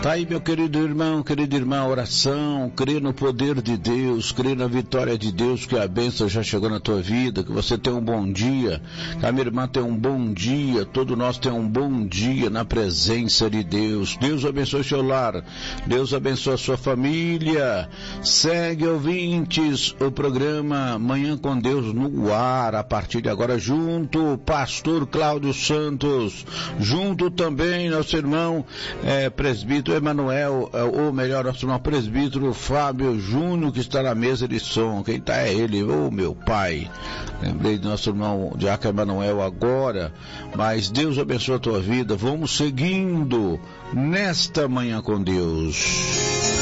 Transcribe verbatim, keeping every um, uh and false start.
Tá aí, meu querido irmão, querida irmã, oração, crê no poder de Deus, crê na vitória de Deus, que a bênção já chegou na tua vida, que você tenha um bom dia, que a minha irmã tenha um bom dia, todos nós tenham um bom dia na presença de Deus. Deus abençoe seu lar, Deus abençoe a sua família. Segue, ouvintes, o programa Manhã com Deus no ar, a partir de agora, junto, pastor Cláudio Santos, junto também nosso irmão, é, presbítero Emanuel, ou melhor, nosso irmão presbítero Fábio Júnior, que está na mesa de som. Quem está é ele, ô oh, meu pai. Lembrei do nosso irmão Diácono Emanuel agora, mas Deus abençoe a tua vida. Vamos seguindo nesta Manhã com Deus.